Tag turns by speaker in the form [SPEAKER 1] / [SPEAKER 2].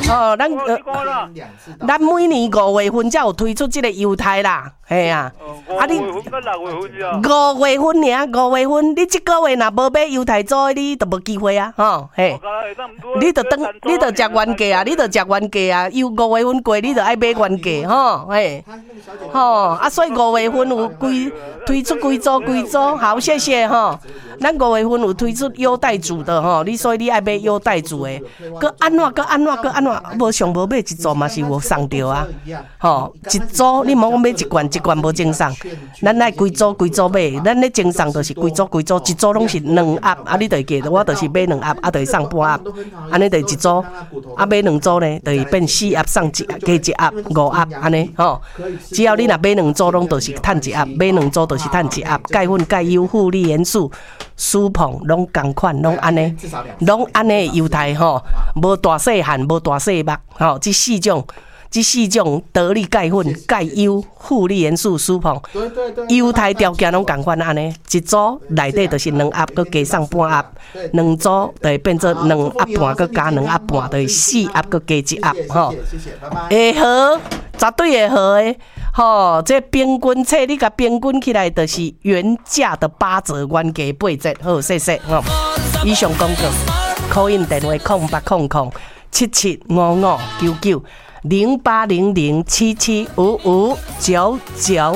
[SPEAKER 1] 哦，咱每年5月份才有推出这个优待啦，嘿啊，
[SPEAKER 2] 你5月份跟6月份呀
[SPEAKER 1] ？5月份尔，5月份，你这个月若无买优待组，你就无机会啊，吼，嘿，你就食原价啊，你就食原价啊，又5月份过，你就爱买原价，吼，嘿，吼，啊，所以5月份有推出几组，好，谢谢吼。咱5月份有推出优待组的吼，所以你爱买优待组的，搁安怎，无上无买一组嘛是有送着啊，吼，一组你莫讲买一罐无精送，咱爱规组买，咱咧精送就是规组，一组拢是2盒，啊，你就会记得我就是买2盒，啊，就会送半盒，安尼就一组，啊，买2组呢，就会变4盒送加1盒5盒安尼吼，只要你若买2组，拢就是趁1盒，买2组就是趁1盒，钙粉、钙优、护理元素。舒碰拢同款，拢安尼优待吼，无大细汉，无大细目吼，这四种得力钙粉、钙优、护理元素、舒碰，优待条件拢同款安尼，一组内底就是2盒，佮加送半盒，2组就会变做2盒半，佮加2盒半，就是4盒佮加1盒吼，会好，绝对会好诶。吼，这平均册你甲平均起来，就是原价的8折，原价8折。好，谢谢吼。以上广告，call in电话08007755990800775599。